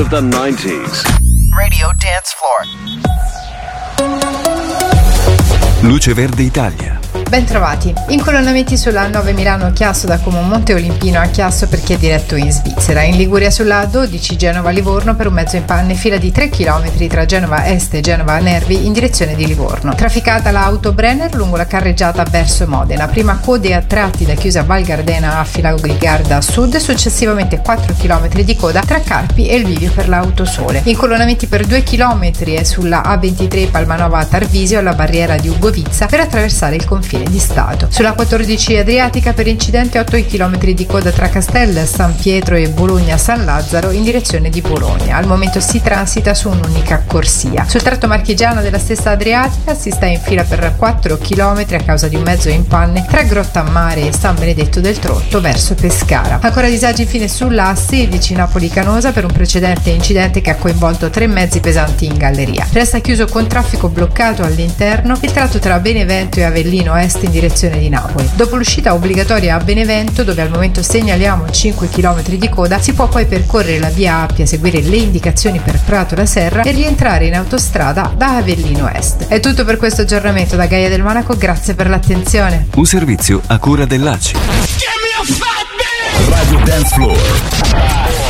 The 90s. Radio Dance Floor. Luce Verde Italia. Bentrovati. Incolonnamenti sulla 9 Milano Chiasso da Como Monte Olimpino a Chiasso per chi è diretto in Svizzera. In Liguria sulla 12 Genova-Livorno per un mezzo in panne, fila di 3 km tra Genova Est e Genova Nervi in direzione di Livorno. Trafficata l'auto Brenner lungo la carreggiata verso Modena. Prima code a tratti da chiusa Val Gardena a Filagrigarda a sud, successivamente 4 km di coda tra Carpi e il bivio per l'Autosole. Incolonnamenti per 2 km e sulla A23 Palmanova a Tarvisio alla barriera di Ugovizza per attraversare il confine di Stato. Sulla 14 Adriatica per incidente 8 km di coda tra Castel San Pietro e Bologna San Lazzaro in direzione di Bologna. Al momento si transita su un'unica corsia. Sul tratto marchigiano della stessa Adriatica si sta in fila per 4 km a causa di un mezzo in panne tra Grottammare e San Benedetto del Tronto verso Pescara. Ancora disagi infine sulla A16 Napoli-Canosa per un precedente incidente che ha coinvolto 3 mezzi pesanti in galleria. Resta chiuso con traffico bloccato all'interno il tratto tra Benevento e Avellino Est in direzione di Napoli. Dopo l'uscita obbligatoria a Benevento, dove al momento segnaliamo 5 km di coda, si può poi percorrere la via Appia, seguire le indicazioni per Prato la Serra e rientrare in autostrada da Avellino Est. È tutto per questo aggiornamento da Gaia del Monaco, grazie per l'attenzione. Un servizio a cura dell'ACI. Radio Dance Floor.